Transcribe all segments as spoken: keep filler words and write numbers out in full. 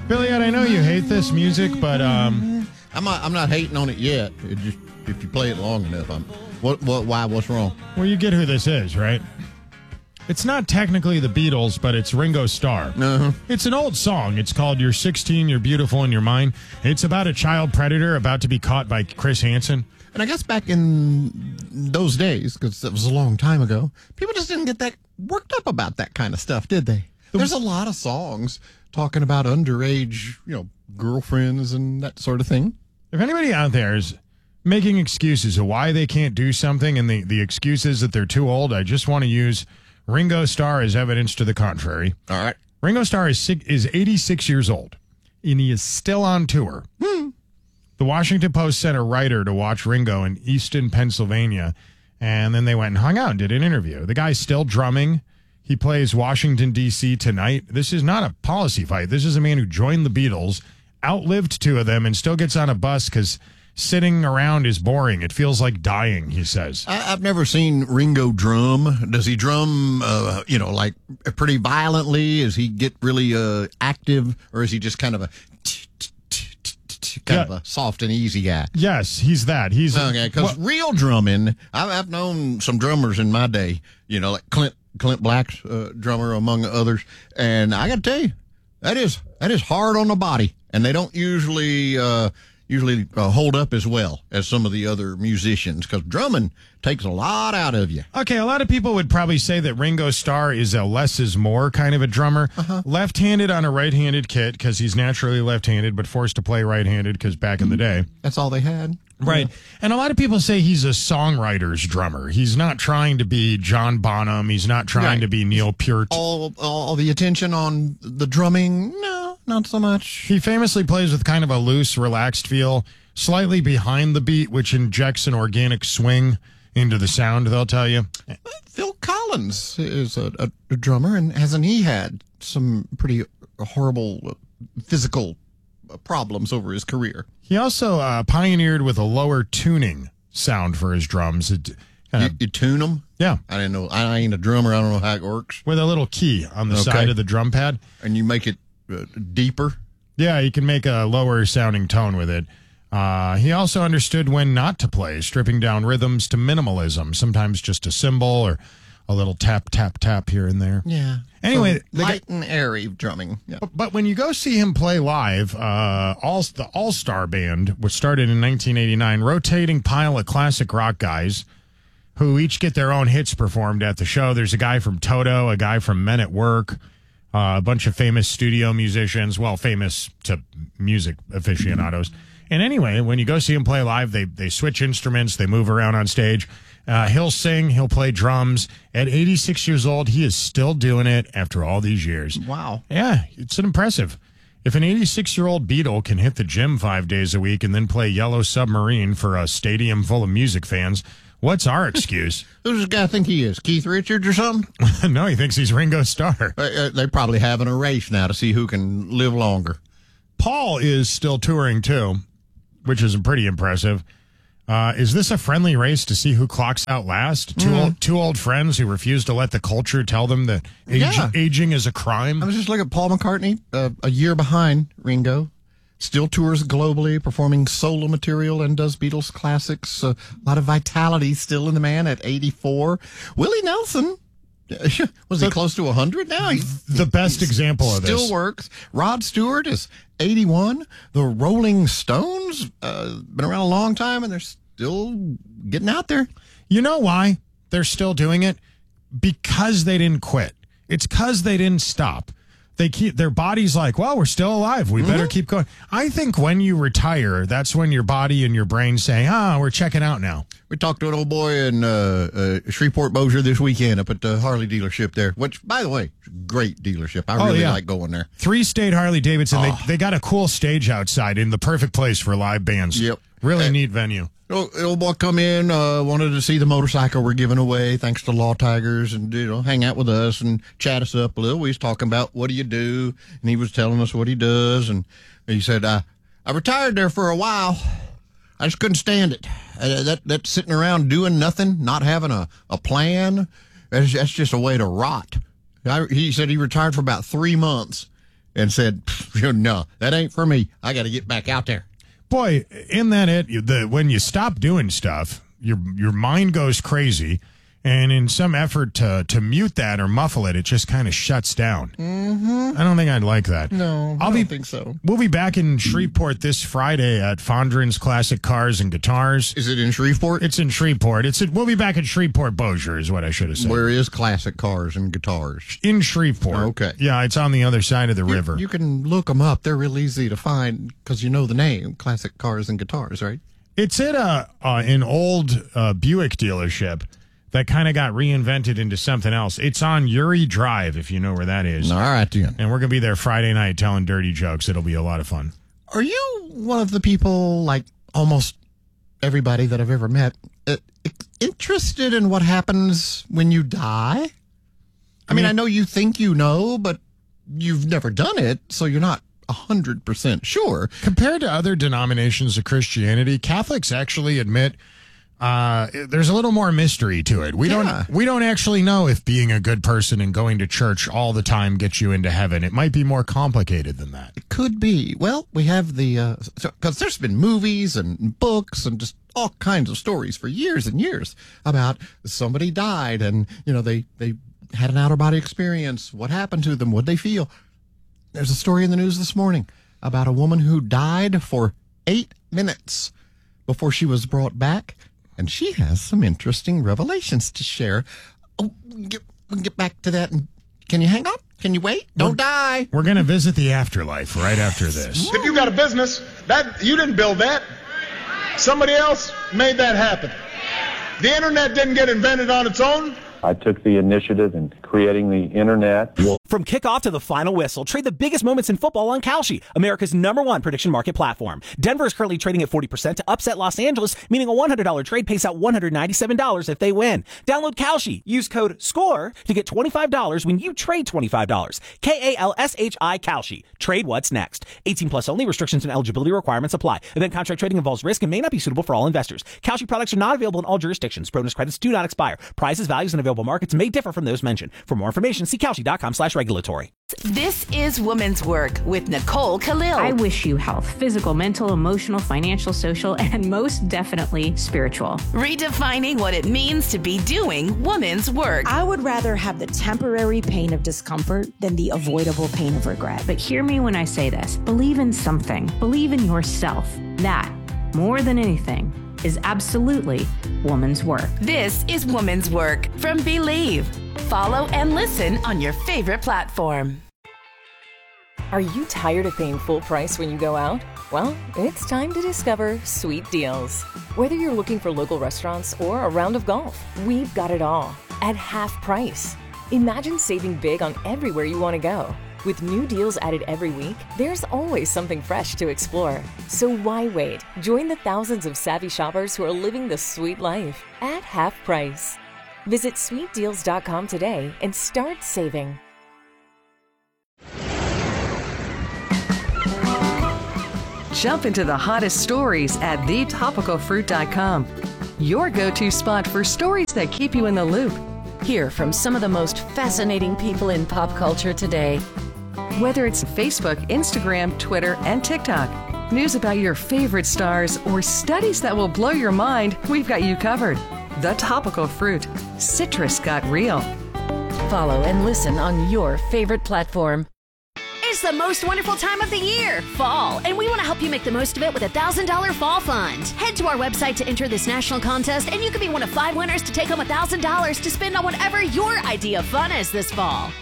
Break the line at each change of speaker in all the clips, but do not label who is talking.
Billy, I know you hate this music, but um,
I'm not. I'm not hating on it yet. It just if you play it long enough, I'm. What? What? Why? What's wrong?
Well, you get who this is, right? It's not technically the Beatles, but it's Ringo Starr.
Uh-huh.
It's an old song. It's called "You're sixteen, You're Beautiful in Your Mind." It's about a child predator about to be caught by Chris Hansen.
And I guess back in those days, because it was a long time ago, people just didn't get that worked up about that kind of stuff, did they? There's a lot of songs talking about underage, you know, girlfriends and that sort of thing.
If anybody out there is making excuses of why they can't do something and the, the excuse is that they're too old, I just want to use Ringo Starr as evidence to the contrary.
All right.
Ringo Starr is six, is eighty-six years old, and he is still on tour.
Hmm.
The Washington Post sent a writer to watch Ringo in Easton, Pennsylvania, and then they went and hung out and did an interview. The guy's still drumming. He plays Washington, D C tonight. This is not a policy fight. This is a man who joined the Beatles, outlived two of them, and still gets on a bus because sitting around is boring. It feels like dying, he says.
I, I've never seen Ringo drum. Does he drum, uh, you know, like pretty violently? Does he get really uh, active, or is he just kind of a kind
Yeah.
of a soft and easy guy?
Yes, he's that. He's
Okay, because
well,
real drumming, I've, I've known some drummers in my day, you know, like Clint Clint Black's uh, drummer, among others, and I got to tell you, that is that is hard on the body, and they don't usually uh, usually uh, hold up as well as some of the other musicians, because drumming takes a lot out of you.
Okay, a lot of people would probably say that Ringo Starr is a less is more kind of a drummer. Uh-huh. Left-handed on a right-handed kit because he's naturally left-handed, but forced to play right-handed because back in the day.
That's all they had.
Right. Yeah. And a lot of people say he's a songwriter's drummer. He's not trying to be John Bonham. He's not trying
Right.
to be Neil Peart.
All, all the attention on the drumming, no, not so much.
He famously plays with kind of a loose, relaxed feel, slightly behind the beat, which injects an organic swing into the sound, they'll tell you.
Phil Collins is a, a, a drummer, and hasn't he had some pretty horrible physical problems over his career?
He also uh, pioneered with a lower tuning sound for his drums. It,
You, you tune them?
Yeah.
I didn't know. I ain't a drummer. I don't know how it works.
With a little key on the
Okay.
side of the drum pad.
And you make it uh, deeper?
Yeah, you can make a lower sounding tone with it. Uh, he also understood when not to play, stripping down rhythms to minimalism, sometimes just a cymbal or a little tap, tap, tap here and there.
Yeah.
Anyway,
So
the
light
guy-
and airy drumming. Yeah.
But, but when you go see him play live, uh, all the All Star Band, which started in nineteen eighty-nine, rotating pile of classic rock guys who each get their own hits performed at the show. There's a guy from Toto, a guy from Men at Work, uh, a bunch of famous studio musicians, well, famous to music aficionados. And anyway, when you go see him play live, they they switch instruments, they move around on stage. Uh, he'll sing, he'll play drums. At eighty-six years old, he is still doing it after all these years.
Wow.
Yeah, it's an impressive. If an eighty-six-year-old Beatle can hit the gym five days a week and then play Yellow Submarine for a stadium full of music fans, what's our excuse?
Who does this guy think he is? Keith Richards or something?
No, he thinks he's Ringo Starr.
Uh, uh, they probably having a race now to see who can live longer.
Paul is still touring, too, which is pretty impressive. Uh, is this a friendly race to see who clocks out last? Two,
Mm.
old, two old friends who refuse to let the culture tell them that age,
Yeah.
aging is a crime?
I was just looking at Paul McCartney, uh, a year behind Ringo. Still tours globally, performing solo material and does Beatles classics. Uh, a lot of vitality still in the man at eighty-four. Willie Nelson, was he close to one hundred now? He's,
The best example of
still
this.
works. Rod Stewart is eighty-one. The Rolling Stones, uh, been around a long time, and they're still getting out there.
You know why they're still doing it? Because they didn't quit. It's because they didn't stop. They keep their body's like, well, we're still alive. We better keep going. I think when you retire, that's when your body and your brain say, ah, we're checking out now.
We talked to an old boy in uh, uh, Shreveport, Bossier this weekend up at the Harley dealership there, which, by the way, great dealership. I
Oh,
really
yeah.
like going there.
Three State Harley Davidson.
Oh.
They, they got a cool stage outside in the perfect place for live bands.
Yep.
Really
Uh,
neat venue.
Old, old boy come in, uh, wanted to see the motorcycle we're giving away, thanks to Law Tigers, and you know, hang out with us and chat us up a little. We was talking about what do you do, and he was telling us what he does, and he said, uh, "I retired there for a while. I just couldn't stand it. Uh, that that sitting around doing nothing, not having a a plan. That's, that's just a way to rot." I, he said he retired for about three months, and said, no, that ain't for me. I got to get back out there.
Boy, isn't that it? The, when you stop doing stuff, your your mind goes crazy. And in some effort to, to mute that or muffle it, it just kind of shuts down.
Mm-hmm.
I don't think I'd like that.
No, I
I'll
don't
be,
think so.
We'll be back in Shreveport this Friday at Fondren's Classic Cars and Guitars.
Is it in Shreveport?
It's in Shreveport. It's at, we'll be back at Shreveport Bossier is what I should have said.
Where is Classic Cars and Guitars?
In Shreveport.
Okay.
Yeah, it's on the other side of the
you,
river.
You can look them up. They're real easy to find because you know the name, Classic Cars and Guitars, right?
It's at a, uh, an old uh, Buick dealership that kind of got reinvented into something else. It's on Uri Drive, if you know where that is.
All right, then.
And we're going to be there Friday night telling dirty jokes. It'll be a lot of fun.
Are you one of the people, like almost everybody that I've ever met, uh, interested in what happens when you die? I, I mean, mean, I know you think you know, but you've never done it, so you're not one hundred percent sure.
Compared to other denominations of Christianity, Catholics actually admit Uh, there's a little more mystery to it. We
Yeah.
don't we don't actually know if being a good person and going to church all the time gets you into heaven. It might be more complicated than that.
It could be. Well, we have the, uh, because there's been movies and books and just all kinds of stories for years and years about somebody died and, you know, they, they had an outer body experience. What happened to them? What'd they feel? There's a story in the news this morning about a woman who died for eight minutes before she was brought back. And she has some interesting revelations to share. Oh, we can get, we can get back to that. And can you hang on? Can you wait? Don't
we're,
die.
We're going to visit the afterlife right after this.
If you got a business, that you didn't build that. Somebody else made that happen. The internet didn't get invented on its own.
I took the initiative in creating the internet.
From kickoff to the final whistle, trade the biggest moments in football on Kalshi, America's number one prediction market platform. Denver is currently trading at forty percent to upset Los Angeles, meaning a one hundred dollars trade pays out one hundred ninety-seven dollars if they win. Download Kalshi. Use code SCORE to get twenty-five dollars when you trade twenty-five dollars. K A L S H I Kalshi. Trade what's next. eighteen plus only. Restrictions and eligibility requirements apply. Event contract trading involves risk and may not be suitable for all investors. Kalshi products are not available in all jurisdictions. Bonus credits do not expire. Prices, values, and available markets may differ from those mentioned. For more information, see Kalshi.com slash regulatory.
This is Women's Work with Nicole Khalil.
I wish you health, physical, mental, emotional, financial, social, and most definitely spiritual.
Redefining what it means to be doing women's work.
I would rather have the temporary pain of discomfort than the avoidable pain of regret.
But hear me when I say this. Believe in something. Believe in yourself. That, more than anything, is absolutely woman's work.
This is Woman's Work from Believe. Follow and listen on your favorite platform.
Are you tired of paying full price when you go out? Well, it's time to discover Sweet Deals. Whether you're looking for local restaurants or a round of golf, we've got it all at half price. Imagine saving big on everywhere you want to go. With new deals added every week, there's always something fresh to explore. So why wait? Join the thousands of savvy shoppers who are living the sweet life at half price. Visit sweet deals dot com today and start saving.
Jump into the hottest stories at the topical fruit dot com. Your go-to spot for stories that keep you in the loop.
Hear from some of the most fascinating people in pop culture today.
Whether it's Facebook, Instagram, Twitter, and TikTok, news about your favorite stars, or studies that will blow your mind, we've got you covered. The Topical Fruit. Citrus got real.
Follow and listen on your favorite platform.
It's the most wonderful time of the year, fall, and we want to help you make the most of it with a one thousand dollars Fall Fund. Head to our website to enter this national contest, and you could be one of five winners to take home one thousand dollars to spend on whatever your idea of fun is this fall.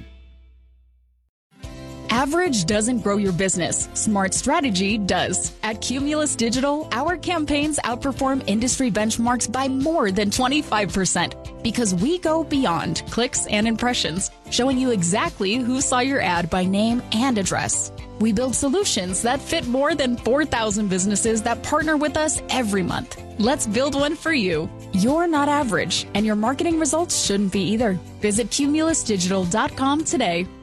Average doesn't grow your business. Smart strategy does. At Cumulus Digital, our campaigns outperform industry benchmarks by more than twenty-five percent because we go beyond clicks and impressions, showing you exactly who saw your ad by name and address. We build solutions that fit more than four thousand businesses that partner with us every month. Let's build one for you. You're not average, and your marketing results shouldn't be either. Visit cumulus digital dot com today.